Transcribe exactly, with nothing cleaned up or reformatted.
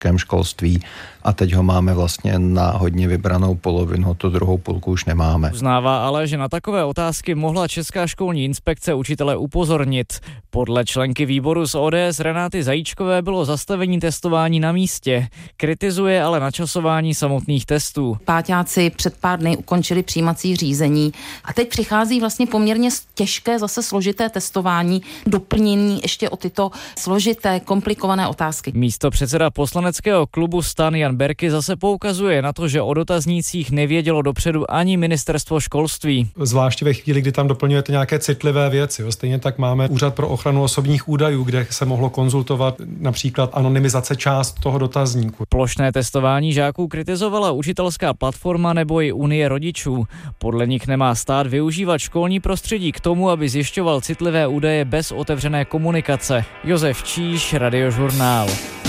vysokém školství a teď ho máme vlastně na hodně vybranou polovinu, tu druhou půlku už nemáme. Uznává ale, že na takové otázky mohla Česká školní inspekce učitele upozornit. Podle členky výboru z O D S Renáty Zajíčkové bylo zastavení testování na místě. Kritizuje ale načasování samotných testů. Páťáci před pár dny ukončili přijímací řízení a teď přichází vlastně poměrně těžké, zase složité testování, doplnění ještě o tyto složité, komplikované otázky. Místo předseda poslaneckého klubu STAN Jan Berky zase poukazuje na to, že o dotaznících nevědělo dopředu ani ministerstvo školství. Zvláště ve chvíli, kdy tam doplňujete nějaké citlivé věci. Jo. Stejně tak máme Úřad pro ochranu osobních údajů, kde se mohlo konzultovat například anonymizace část toho dotazníku. Plošné testování žáků kritizovala učitelská platforma nebo i Unie rodičů. Podle nich nemá stát využívat školní prostředí k tomu, aby zjišťoval citlivé údaje bez otevřené komunikace. Josef Číš, Radiožurnál.